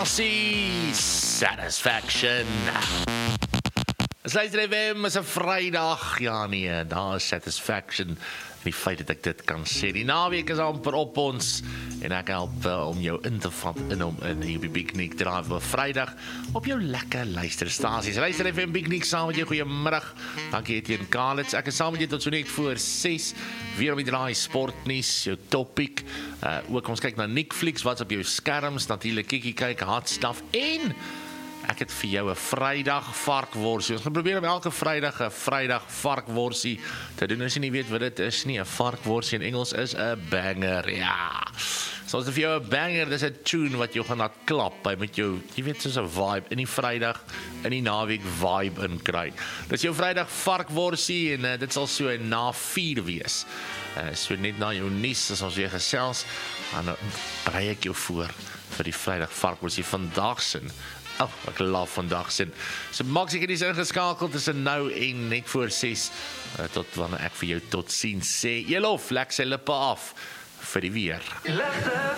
Stasie Satisfaction. As luister FM is 'n Vrydag. Ja nee, daar is Satisfaction. Die feit dat ek dit kan sê. Die naweek is amper op ons en ek help om jou in te vat in die Piknik Drive op Vrydag op jou lekker luisterstasies. Luister FM Piknik saam met jou. Goeiemiddag. Dankie Etienne Kalitz. Ek is saam met jou tot so net voor 6. Weer om die draai sportnuus, jou topic. Ook ons kyk na Netflix, wat's op jou skerms, natuurlik kyk hot stuff en ek het vir jou 'n Vrydag varkworsie. Ons gaan probeer om elke Vrydag 'n Vrydag varkworsie te doen. As jy nie weet wat dit is nie, 'n varkworsie in Engels is 'n banger. Ja. So as vir jou 'n banger, dis 'n tune wat jou gaan laat klap met jou, jy weet, soos 'n vibe in die Vrydag, in die naweek vibe in kry. Dis jou Vrydag varkworsie en dit sal so na 4 wees. So net na jou nuus as ons weer gesels, dan brei ek jou voor vir die Vrydag varkworsie vandag sin. Ek love vandag sin. So maak seker dis ingeskakeld tussen nou en net voor 6 tot wanneer ek vir jou tot sien sê. Jy lof, lek sy lippe af vir die weer.